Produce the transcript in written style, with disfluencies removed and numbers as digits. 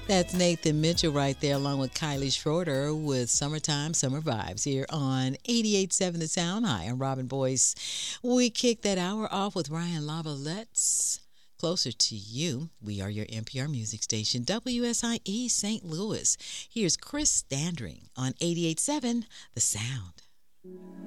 That's Nathan Mitchell right there, along with Kylie Schroeder with Summertime, Summer Vibes here on 88.7 The Sound. Hi, I'm Robin Boyce. We kick that hour off with Ryan Lavalette's Closer to You. We are your NPR music station, WSIE St. Louis. Here's Chris Standring on 88.7 The Sound.